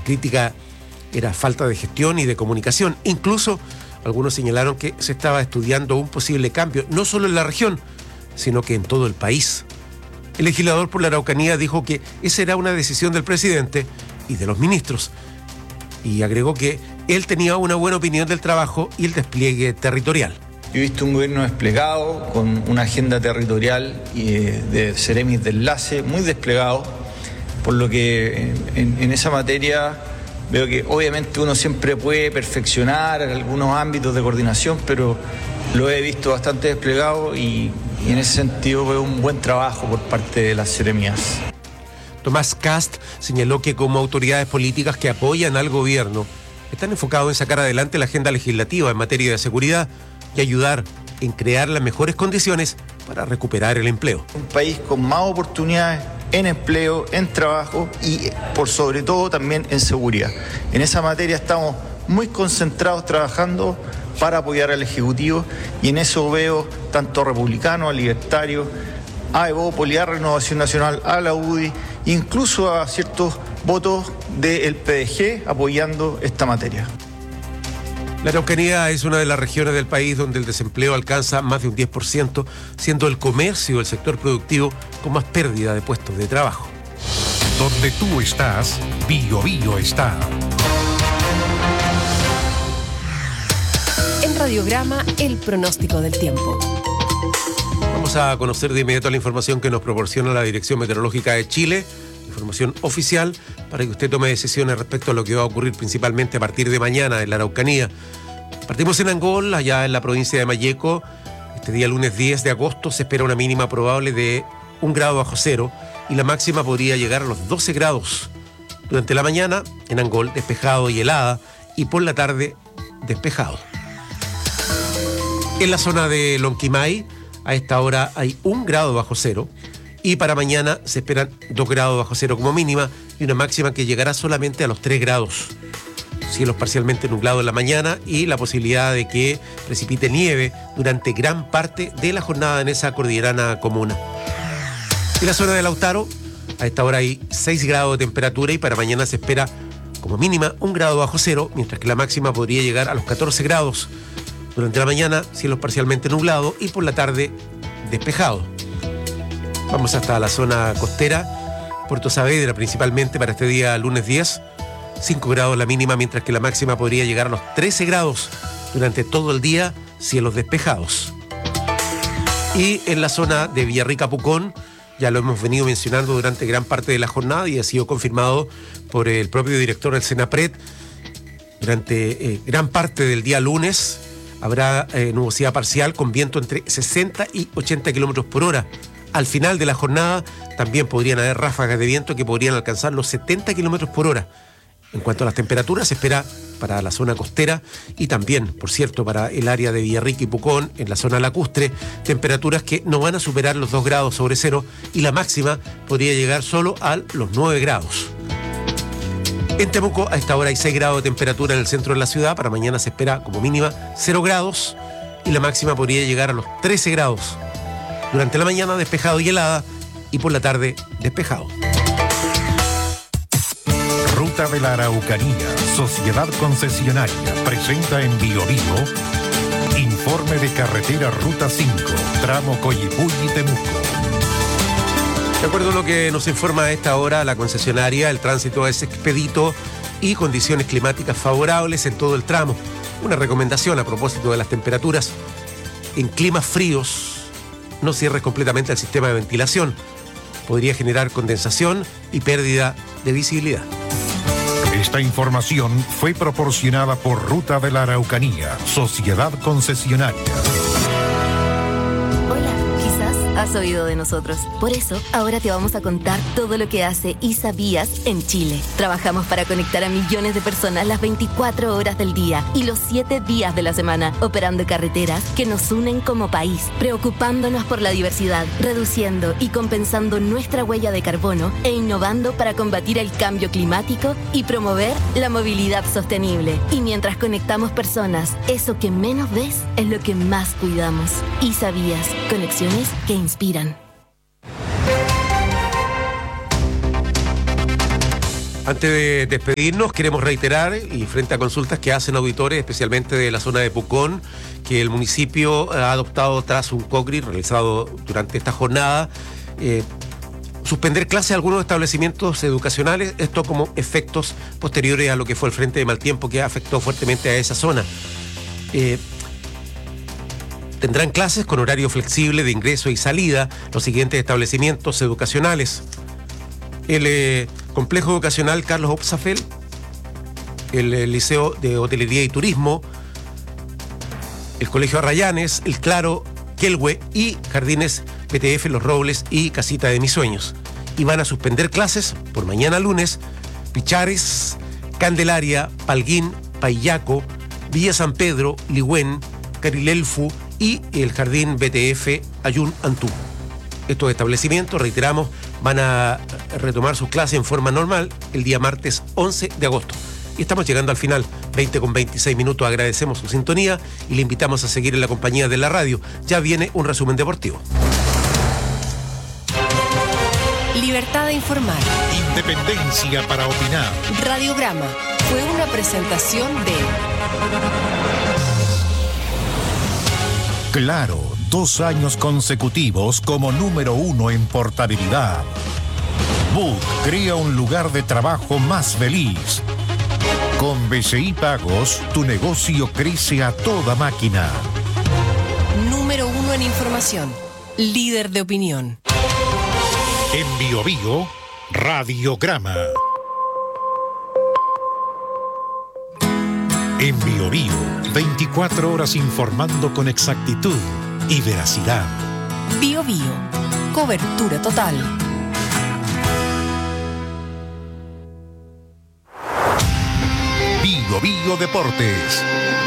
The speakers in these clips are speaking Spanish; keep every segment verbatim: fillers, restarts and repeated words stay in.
crítica era falta de gestión y de comunicación. Incluso algunos señalaron que se estaba estudiando un posible cambio, no solo en la región, sino que en todo el país. El legislador por la Araucanía dijo que esa era una decisión del presidente y de los ministros, y agregó que él tenía una buena opinión del trabajo y el despliegue territorial. Yo he visto un gobierno desplegado, con una agenda territorial y de Ceremis de enlace muy desplegado, por lo que en, en esa materia veo que obviamente uno siempre puede perfeccionar algunos ámbitos de coordinación, pero lo he visto bastante desplegado y, y en ese sentido veo un buen trabajo por parte de las seremías. Tomás Kast señaló que como autoridades políticas que apoyan al gobierno están enfocados en sacar adelante la agenda legislativa en materia de seguridad y ayudar en crear las mejores condiciones para recuperar el empleo. Un país con más oportunidades en empleo, en trabajo y por sobre todo también en seguridad. En esa materia estamos muy concentrados trabajando para apoyar al Ejecutivo y en eso veo tanto a republicanos, a libertarios, a Evópolis, a Renovación Nacional, a la U D I, incluso a ciertos votos del P D G apoyando esta materia. La Araucanía es una de las regiones del país donde el desempleo alcanza más de un diez por ciento, siendo el comercio el sector productivo con más pérdida de puestos de trabajo. Donde tú estás, Bio Bio está. En Radiograma, el pronóstico del tiempo. Vamos a conocer de inmediato la información que nos proporciona la Dirección Meteorológica de Chile, información oficial, para que usted tome decisiones respecto a lo que va a ocurrir principalmente a partir de mañana en la Araucanía. Partimos en Angol, allá en la provincia de Malleco. Este día lunes diez de agosto se espera una mínima probable de un grado bajo cero y la máxima podría llegar a los doce grados. Durante la mañana en Angol despejado y helada y por la tarde despejado. En la zona de Lonquimay a esta hora hay un grado bajo cero y para mañana se esperan dos grados bajo cero como mínima y una máxima que llegará solamente a los tres grados. Cielos parcialmente nublados en la mañana y la posibilidad de que precipite nieve durante gran parte de la jornada en esa cordillerana comuna. En la zona de Lautaro, a esta hora hay seis grados de temperatura y para mañana se espera como mínima un grado bajo cero, mientras que la máxima podría llegar a los catorce grados. Durante la mañana, cielos parcialmente nublados y por la tarde despejado. Vamos hasta la zona costera, Puerto Saavedra principalmente para este día lunes diez, cinco grados la mínima, mientras que la máxima podría llegar a los trece grados. Durante todo el día, cielos despejados. Y en la zona de Villarrica Pucón, ya lo hemos venido mencionando durante gran parte de la jornada y ha sido confirmado por el propio director del Senapred, durante eh, gran parte del día lunes habrá eh, nubosidad parcial con viento entre sesenta y ochenta kilómetros por hora. Al final de la jornada también podrían haber ráfagas de viento que podrían alcanzar los setenta kilómetros por hora. En cuanto a las temperaturas, se espera para la zona costera y también, por cierto, para el área de Villarrica y Pucón, en la zona lacustre, temperaturas que no van a superar los dos grados sobre cero y la máxima podría llegar solo a los nueve grados. En Temuco, a esta hora hay seis grados de temperatura en el centro de la ciudad. Para mañana se espera como mínima cero grados y la máxima podría llegar a los trece grados. Durante la mañana despejado y helada y por la tarde despejado. Ruta de la Araucanía, Sociedad Concesionaria, presenta en Bio Bio informe de carretera Ruta cinco, tramo Coyipulli-Temuco. De acuerdo a lo que nos informa a esta hora la concesionaria, el tránsito es expedito y condiciones climáticas favorables en todo el tramo. Una recomendación a propósito de las temperaturas. En climas fríos, no cierres completamente el sistema de ventilación. Podría generar condensación y pérdida de visibilidad. Esta información fue proporcionada por Ruta de la Araucanía, Sociedad Concesionaria. Has oído de nosotros. Por eso, ahora te vamos a contar todo lo que hace ISA Vías en Chile. Trabajamos para conectar a millones de personas las veinticuatro horas del día y los siete días de la semana, operando carreteras que nos unen como país, preocupándonos por la diversidad, reduciendo y compensando nuestra huella de carbono e innovando para combatir el cambio climático y promover la movilidad sostenible. Y mientras conectamos personas, eso que menos ves es lo que más cuidamos. ISA Vías, conexiones que inspiran. Antes de despedirnos, queremos reiterar, y frente a consultas que hacen auditores, especialmente de la zona de Pucón, que el municipio ha adoptado tras un COCRI realizado durante esta jornada, eh, suspender clases a algunos establecimientos educacionales, esto como efectos posteriores a lo que fue el frente de mal tiempo que afectó fuertemente a esa zona. Eh, tendrán clases con horario flexible de ingreso y salida los siguientes establecimientos educacionales: el eh, Complejo Educacional Carlos Opsafel, el, el Liceo de Hotelería y Turismo, el Colegio Arrayanes, el Claro, Kelwe y Jardines P T F Los Robles y Casita de Mis Sueños. Y van a suspender clases por mañana lunes Pichares, Candelaria, Palguín, Payaco, Villa San Pedro, Ligüen, Carilelfu y el Jardín B T F Ayun Antú. Estos establecimientos, reiteramos, van a retomar sus clases en forma normal el día martes once de agosto. Y estamos llegando al final, veinte con veintiséis minutos. Agradecemos su sintonía y le invitamos a seguir en la compañía de la radio. Ya viene un resumen deportivo. Libertad de informar. Independencia para opinar. Radiograma fue una presentación de Claro, dos años consecutivos como número uno en portabilidad. Book crea un lugar de trabajo más feliz. Con B C I Pagos, tu negocio crece a toda máquina. número uno en información. Líder de opinión. En Bio Bio, Radiograma. En Bio Bio, veinticuatro horas informando con exactitud y veracidad. Bio Bio. Cobertura total. Bio Bio Deportes.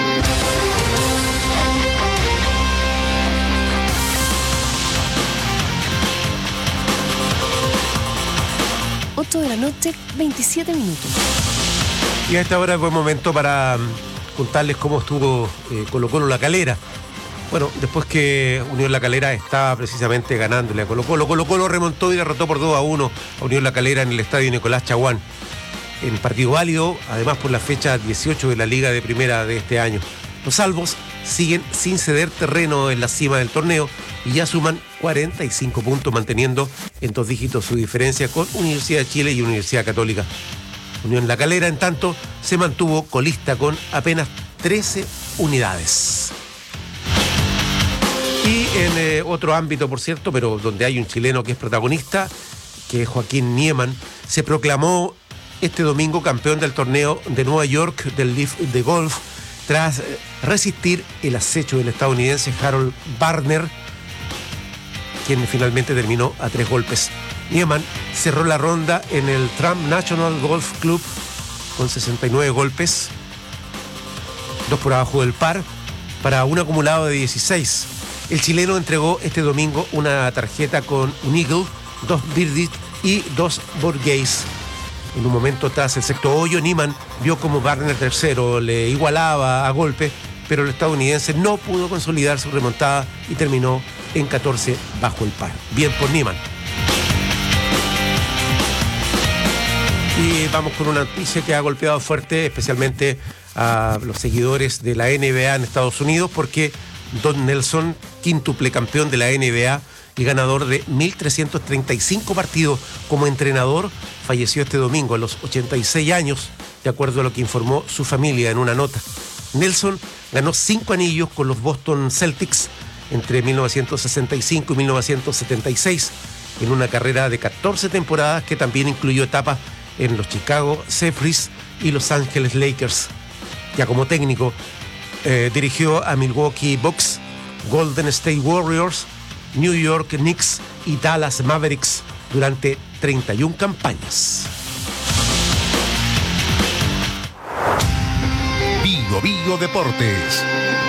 ocho de la noche, veintisiete minutos. Y a esta hora es buen momento para um, contarles cómo estuvo eh, Colo Colo La Calera. Bueno, después que Unión La Calera estaba precisamente ganándole a Colo Colo, Colo Colo remontó y derrotó por dos a uno a Unión La Calera en el estadio Nicolás Chaguán. En partido válido, además por la fecha dieciocho de la Liga de Primera de este año. Los albos siguen sin ceder terreno en la cima del torneo y ya suman cuarenta y cinco puntos, manteniendo en dos dígitos su diferencia con Universidad de Chile y Universidad Católica. Unión La Calera, en tanto, se mantuvo colista con apenas trece unidades. Y en eh, otro ámbito, por cierto, pero donde hay un chileno que es protagonista, que es Joaquín Niemann, se proclamó este domingo campeón del torneo de Nueva York del Leaf de golf, tras resistir el acecho del estadounidense Harold Varner, quien finalmente terminó a tres golpes. Niemann cerró la ronda en el Trump National Golf Club con sesenta y nueve golpes, dos por abajo del par, para un acumulado de dieciséis. El chileno entregó este domingo una tarjeta con un eagle, dos birdies y dos borgays. En un momento tras el sexto hoyo, Niemann vio como Varner tercero le igualaba a golpe, pero el estadounidense no pudo consolidar su remontada y terminó en catorce bajo el par. Bien por Niemann. Y vamos con una noticia que ha golpeado fuerte, especialmente a los seguidores de la N B A en Estados Unidos, porque Don Nelson, quíntuple campeón de la N B A y ganador de mil trescientos treinta y cinco partidos como entrenador, falleció este domingo a los ochenta y seis años, de acuerdo a lo que informó su familia en una nota. Nelson ganó cinco anillos con los Boston Celtics entre mil novecientos sesenta y cinco y mil novecientos setenta y seis, en una carrera de catorce temporadas que también incluyó etapas en los Chicago Zephyrs y Los Ángeles Lakers. Ya como técnico, eh, dirigió a Milwaukee Bucks, Golden State Warriors, New York Knicks y Dallas Mavericks durante treinta y una campañas. Bio Bio Deportes.